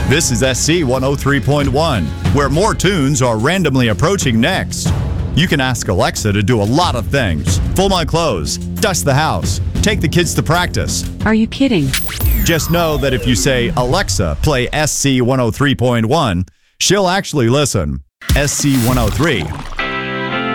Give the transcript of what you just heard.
This is SC 103.1, where more tunes are randomly approaching next. You can ask Alexa to do a lot of things. Fold my clothes, dust the house, take the kids to practice. Are you kidding? Just know that if you say, Alexa, play SC 103.1, she'll actually listen. SC 103